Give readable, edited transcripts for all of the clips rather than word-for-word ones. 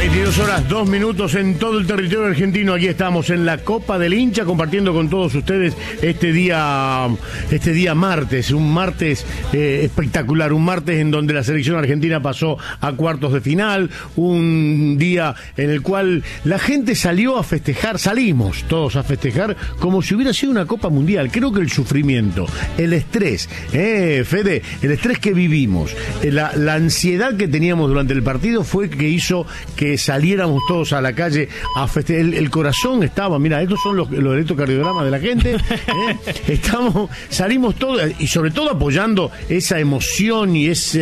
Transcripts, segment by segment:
22 horas, 2 minutos en todo el territorio argentino. Aquí estamos en la Copa del Hincha compartiendo con todos ustedes este día martes, un martes espectacular, un martes en donde la selección argentina pasó a cuartos de final, un día en el cual la gente salió a festejar, salimos todos a festejar como si hubiera sido una Copa Mundial. Creo que el sufrimiento, el estrés, Fede, el estrés que vivimos, la ansiedad que teníamos durante el partido fue que hizo que saliéramos todos a la calle a festejar. El corazón estaba, mira, estos son los electrocardiogramas de la gente, salimos todos, y sobre todo apoyando esa emoción y eso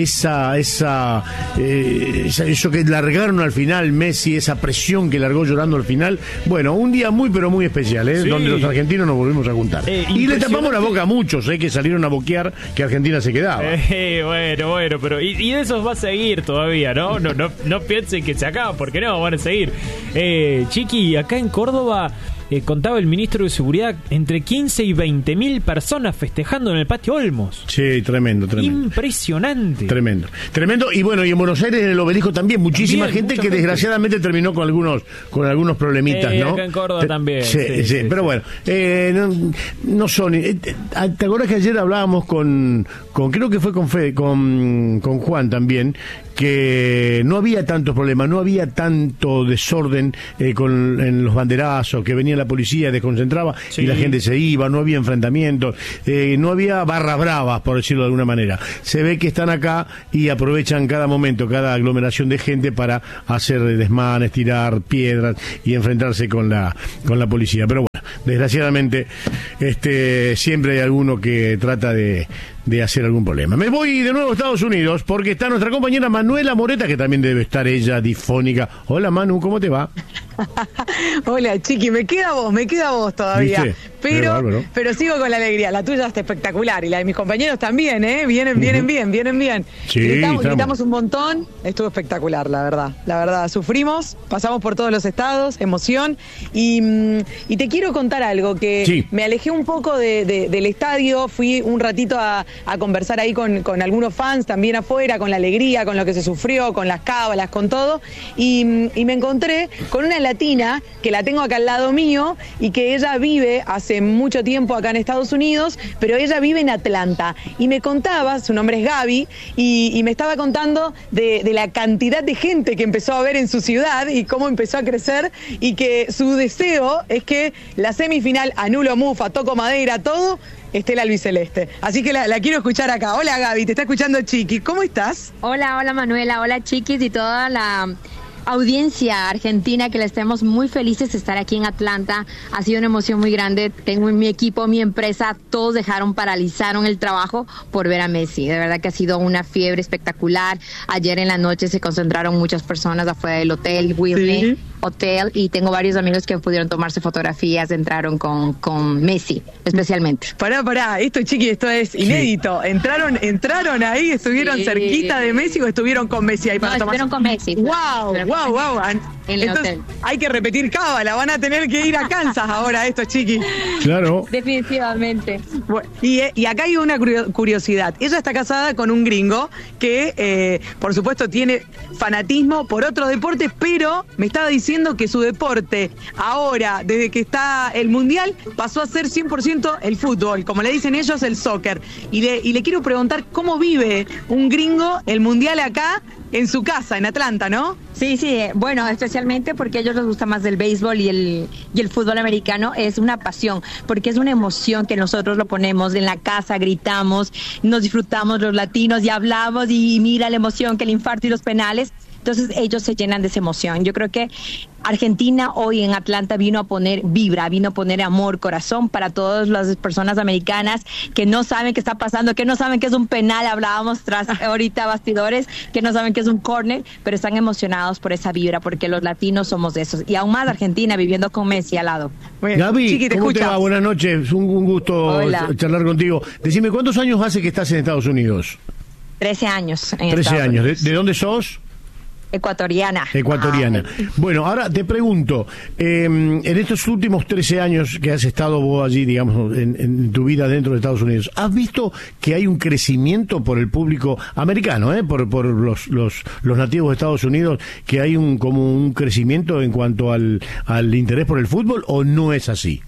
que largaron al final Messi, esa presión que largó llorando al final. Bueno, un día muy pero muy especial, sí, donde los argentinos nos volvimos a juntar. Y le tapamos la boca a muchos, que salieron a boquear que Argentina se quedaba. Bueno, pero y de esos va a seguir todavía, ¿no? No piensen que se acaba, porque no, van a seguir. Chiqui, acá en Córdoba contaba el ministro de Seguridad entre 15 y 20 mil personas festejando en el patio Olmos. Sí, tremendo. Impresionante. Tremendo. Y bueno, y en Buenos Aires, en el Obelisco también, muchísima gente que desgraciadamente terminó con algunos problemitas, ¿no? Acá en Córdoba también. Sí, pero bueno, no son. ¿Te acuerdas que ayer hablábamos con creo que fue con Fede, con Juan también, que no había tantos problemas, no había tanto desorden en los banderazos, que venía la policía, desconcentraba y la gente se iba, no había enfrentamientos, no había barras bravas, por decirlo de alguna manera. Se ve que están acá y aprovechan cada momento, cada aglomeración de gente para hacer desmanes, tirar piedras y enfrentarse con la policía. Pero bueno, desgraciadamente siempre hay alguno que trata de hacer algún problema. Me voy de nuevo a Estados Unidos porque está nuestra compañera Manuela Moreta, que también debe estar ella difónica. Hola Manu, ¿cómo te va? Hola Chiqui, me queda vos todavía. ¿Viste? Pero sigo con la alegría. La tuya está espectacular y la de mis compañeros también, Vienen bien. Sí, gritamos un montón, estuvo espectacular, la verdad, sufrimos, pasamos por todos los estados, emoción, y te quiero contar algo, que me alejé un poco del estadio, fui un ratito a conversar ahí con algunos fans también afuera, con la alegría, con lo que se sufrió, con las cábalas, con todo, y me encontré con una latina que la tengo acá al lado mío y que ella vive hace mucho tiempo acá en Estados Unidos, pero ella vive en Atlanta, y me contaba, su nombre es Gaby, y me estaba contando de la cantidad de gente que empezó a ver en su ciudad y cómo empezó a crecer, y que su deseo es que la semifinal, anulo mufa, toco madera, todo, esté la albiceleste. Así que la quiero escuchar acá. Hola Gaby, te está escuchando Chiqui, ¿cómo estás? Hola Manuela, hola Chiquis y toda la audiencia argentina, que le estemos muy felices de estar aquí en Atlanta. Ha sido una emoción muy grande. Tengo en mi equipo, mi empresa, todos paralizaron el trabajo por ver a Messi. De verdad que ha sido una fiebre espectacular. Ayer en la noche se concentraron muchas personas afuera del hotel Whitney Hotel, y tengo varios amigos que pudieron tomarse fotografías, entraron con Messi, especialmente. Pará, esto es inédito. Entraron ahí, estuvieron cerquita de Messi, o estuvieron con Messi ahí para tomar. Estuvieron con Messi. Wow. Entonces hay que repetir cábala, van a tener que ir a Kansas ahora estos Chiquis. Claro. Definitivamente. Bueno, y acá hay una curiosidad. Ella está casada con un gringo que, por supuesto, tiene fanatismo por otros deportes, pero me estaba diciendo que su deporte ahora, desde que está el Mundial, pasó a ser 100% el fútbol, como le dicen ellos, el soccer. Y le quiero preguntar cómo vive un gringo el Mundial acá en su casa, en Atlanta, ¿no? Sí, bueno, especialmente porque a ellos les gusta más el béisbol y el fútbol americano. Es una pasión, porque es una emoción que nosotros lo ponemos en la casa, gritamos, nos disfrutamos los latinos y hablamos, y mira la emoción, que el infarto y los penales. Entonces ellos se llenan de esa emoción. Yo creo que Argentina hoy en Atlanta vino a poner vibra, vino a poner amor, corazón para todas las personas americanas que no saben qué está pasando, que no saben que es un penal, hablábamos ahorita bastidores, que no saben que es un córner, pero están emocionados por esa vibra, porque los latinos somos de esos, y aún más Argentina viviendo con Messi al lado. Gaby, Chiqui, ¿cómo te va? Buenas noches, un gusto charlar contigo. Decime, ¿cuántos años hace que estás en Estados Unidos? 13 años. 13 años. ¿De dónde sos? Ecuatoriana. Bueno, ahora te pregunto, en estos últimos 13 años que has estado vos allí, digamos, en tu vida dentro de Estados Unidos, ¿has visto que hay un crecimiento por el público americano, por los nativos de Estados Unidos, que hay como un crecimiento en cuanto al interés por el fútbol, o no es así?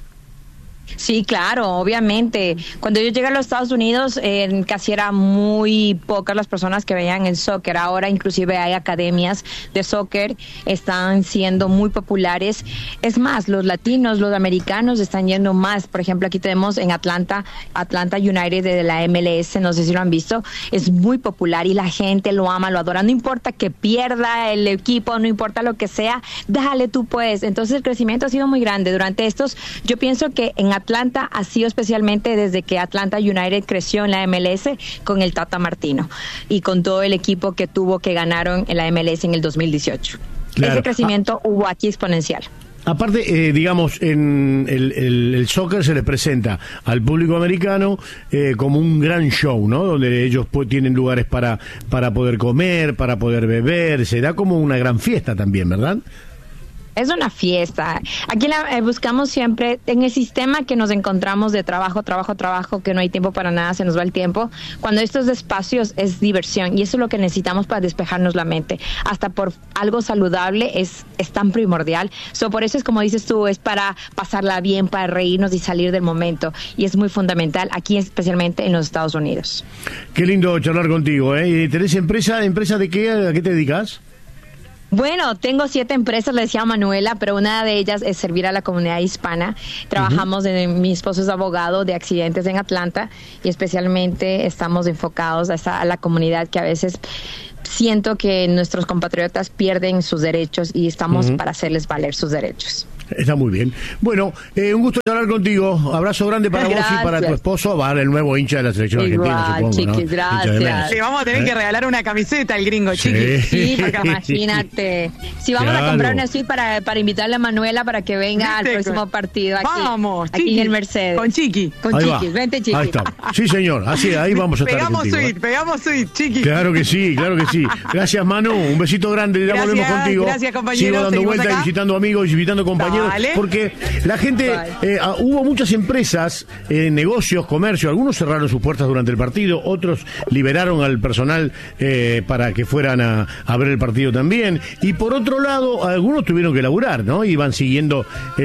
Sí, claro, obviamente. Cuando yo llegué a los Estados Unidos, casi era muy pocas las personas que veían el soccer. Ahora inclusive hay academias de soccer, están siendo muy populares. Es más, los latinos, los americanos están yendo más. Por ejemplo, aquí tenemos en Atlanta United de la MLS, no sé si lo han visto. Es muy popular y la gente lo ama, lo adora. No importa que pierda el equipo, no importa lo que sea, dale tú pues. Entonces el crecimiento ha sido muy grande. Durante yo pienso que en Atlanta ha sido especialmente desde que Atlanta United creció en la MLS con el Tata Martino y con todo el equipo que ganaron en la MLS en el 2018. Claro. Ese crecimiento hubo aquí exponencial. Aparte, digamos, en el soccer se les presenta al público americano como un gran show, ¿no? Donde ellos tienen lugares para poder comer, para poder beber, se da como una gran fiesta también, ¿verdad? Es una fiesta. Aquí buscamos siempre, en el sistema que nos encontramos de trabajo, que no hay tiempo para nada, se nos va el tiempo. Cuando estos espacios es diversión y eso es lo que necesitamos para despejarnos la mente. Hasta por algo saludable es tan primordial. Por eso es como dices tú, es para pasarla bien, para reírnos y salir del momento. Y es muy fundamental aquí, especialmente en los Estados Unidos. Qué lindo charlar contigo, ¿eh? ¿Tenés empresa de qué? ¿A qué te dedicas? Bueno, tengo 7 empresas, le decía Manuela, pero una de ellas es servir a la comunidad hispana. Trabajamos, mi esposo es abogado de accidentes en Atlanta y especialmente estamos enfocados a la comunidad que a veces siento que nuestros compatriotas pierden sus derechos y estamos para hacerles valer sus derechos. Está muy bien. Bueno, un gusto hablar contigo. Abrazo grande para vos y para tu esposo. Va el nuevo hincha de la selección argentina, supongo, Chiquis, ¿no? gracias. Le vamos a tener que regalar una camiseta al gringo, Chiquis. Sí, porque imagínate. Si vamos a comprar una suite para invitarle a Manuela para que venga al próximo partido aquí. Vamos, aquí en el Mercedes. Con Chiqui. Vente, Chiqui. Ahí está. Sí, señor. Así, ahí vamos a estar contigo. Pegamos suite, Chiqui. Claro que sí. Gracias, Manu. Un besito grande. Ya volvemos contigo. Gracias, compañeros. Sigo dando vueltas, acá, visitando amigos y visitando compañeros. Dale. Porque la gente, hubo muchas empresas, negocios, comercio, algunos cerraron sus puertas durante el partido, otros liberaron al personal para que fueran a ver el partido también, y por otro lado, algunos tuvieron que laburar, ¿no? Iban siguiendo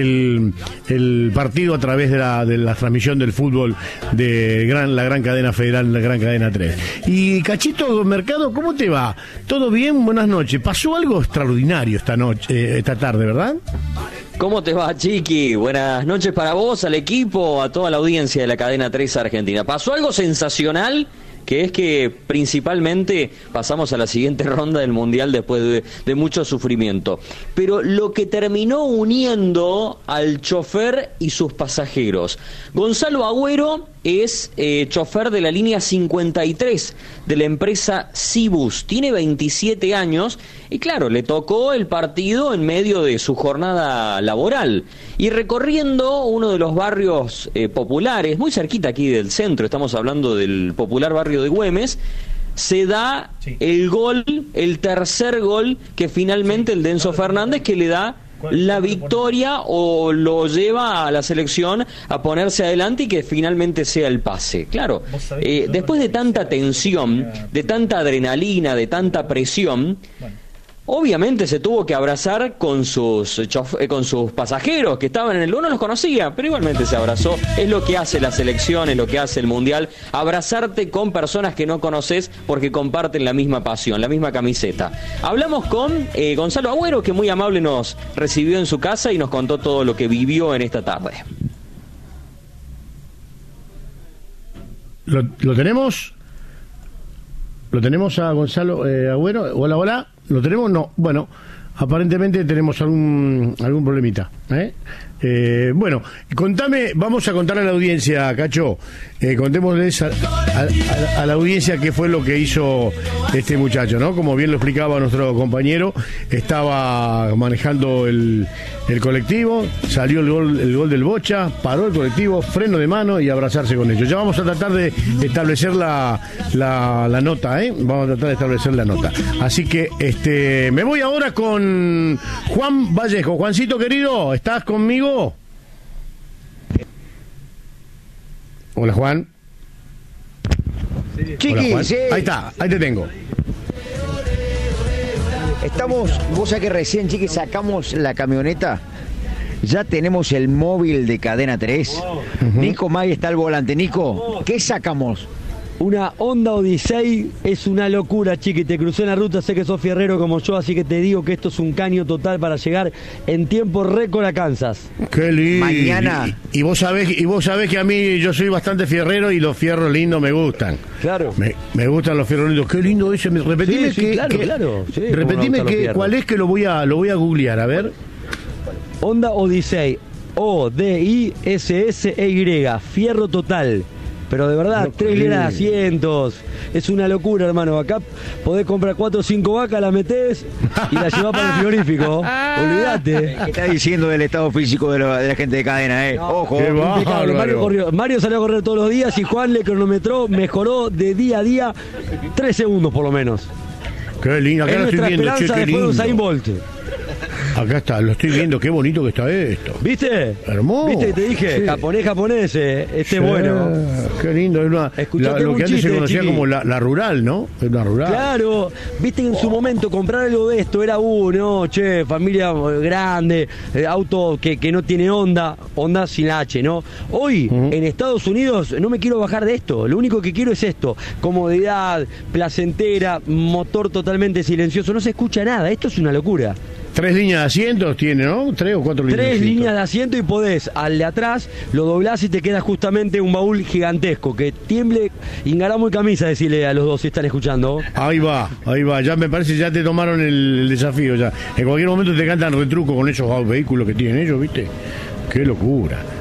el partido a través de la transmisión del fútbol de la gran cadena federal, la gran cadena 3. Y Cachito Mercado, ¿cómo te va? ¿Todo bien? Buenas noches. Pasó algo extraordinario esta tarde, ¿verdad? ¿Cómo te va, Chiqui? Buenas noches para vos, al equipo, a toda la audiencia de la cadena 3 Argentina. Pasó algo sensacional, que es que principalmente pasamos a la siguiente ronda del Mundial después de mucho sufrimiento. Pero lo que terminó uniendo al chofer y sus pasajeros. Gonzalo Agüero es chofer de la línea 53 de la empresa Cibus. Tiene 27 años y claro, le tocó el partido en medio de su jornada laboral. Y recorriendo uno de los barrios populares, muy cerquita aquí del centro, estamos hablando del popular barrio de Güemes, se da el tercer gol que finalmente el de Enzo Fernández, que le da la victoria o lo lleva a la selección a ponerse adelante y que finalmente sea el pase. Claro, después de tanta tensión, de tanta adrenalina, de tanta presión, obviamente se tuvo que abrazar con sus pasajeros que estaban en el... Uno los conocía, pero igualmente se abrazó. Es lo que hace la selección, es lo que hace el Mundial. Abrazarte con personas que no conoces porque comparten la misma pasión, la misma camiseta. Hablamos con Gonzalo Agüero, que muy amable nos recibió en su casa y nos contó todo lo que vivió en esta tarde. ¿Lo tenemos? ¿Lo tenemos a Gonzalo Agüero? Hola. ¿Lo tenemos? No. Bueno, aparentemente tenemos algún problemita, Bueno, contame, vamos a contarle a la audiencia, Cacho, contémosles a la audiencia qué fue lo que hizo este muchacho, ¿no? Como bien lo explicaba nuestro compañero, estaba manejando el colectivo, salió el gol del Bocha, paró el colectivo, freno de mano y abrazarse con ellos. Ya vamos a tratar de establecer la nota, vamos a tratar de establecer la nota. Así que me voy ahora con Juan Vallejo. Juancito querido, ¿estás conmigo? Hola, Juan. Chiqui, hola, Juan. sí. Ahí está, ahí te tengo. Estamos, vos sabés que recién, Chiqui, sacamos la camioneta. Ya tenemos el móvil de Cadena 3. Nico May está al volante. Nico, ¿qué sacamos? Una Honda Odyssey es una locura, Chiqui. Te crucé en la ruta, sé que sos fierrero como yo, así que te digo que esto es un caño total para llegar en tiempo récord a Kansas. Qué lindo. Mañana. Y vos sabés que a mí yo soy bastante fierrero y los fierros lindos me gustan. Claro. Me gustan los fierros lindos. Qué lindo ese. Repetime claro. Sí, repetime cuál es, que lo voy a googlear, a ver. Honda Odyssey, ODISSEY, fierro total. Pero de verdad, 3 líneas de asientos. Es una locura, hermano. Acá podés comprar 4 o 5 vacas, las metés y las llevás para el frigorífico. Olvídate. ¿Qué estás diciendo del estado físico de la gente de Cadena, No, Ojo. Mario salió a correr todos los días y Juan le cronometró, mejoró de día a día 3 segundos por lo menos. Qué lindo, acá es lo estoy nuestra viendo, esperanza después de Usain Bolt. Acá está, lo estoy viendo, qué bonito que está esto. ¿Viste? Hermoso. ¿Viste que te dije? Sí. Japonés, sí. Bueno. Qué lindo, es lo que antes se conocía como la rural, ¿no? Es una rural. Claro, viste que en su momento comprar algo de esto era familia grande, auto que no tiene Honda sin la H, ¿no? Hoy, en Estados Unidos, no me quiero bajar de esto, lo único que quiero es esto, comodidad, placentera, motor totalmente silencioso, no se escucha nada, esto es una locura. 3 líneas de asientos tiene, ¿no? 3 o 4 líneas de asientos. 3 líneas de asiento y podés, al de atrás, lo doblás y te queda justamente un baúl gigantesco, que tiemble Ingaramo y camisa, decirle a los dos si están escuchando. Ahí va, ya me parece que ya te tomaron el desafío ya. En cualquier momento te cantan retruco con esos vehículos que tienen ellos, ¿viste? Qué locura.